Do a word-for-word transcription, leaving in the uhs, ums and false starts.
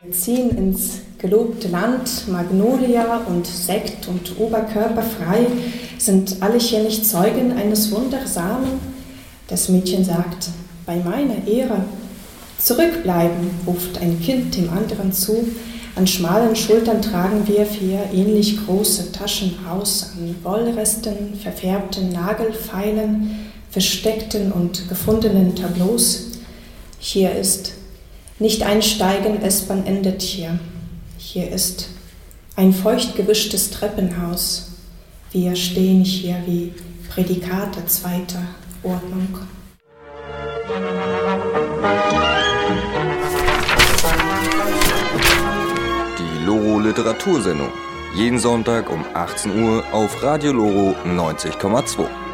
Wir ziehen ins gelobte Land, Magnolia und Sekt und Oberkörper frei, sind alle hier nicht Zeugen eines Wundersamen? Das Mädchen sagt, bei meiner Ehre. Zurückbleiben, ruft ein Kind dem anderen zu. An schmalen Schultern tragen wir vier ähnlich große Taschen aus, an Wollresten, verfärbten Nagelfeilen, versteckten und gefundenen Tableaus. Hier ist nicht einsteigen, S-Bahn endet hier. Hier ist ein feucht gewischtes Treppenhaus. Wir stehen hier wie Prädikate zweiter Ordnung. Die Loro Literatursendung. Jeden Sonntag um achtzehn Uhr auf Radio Loro neunzig Komma zwei.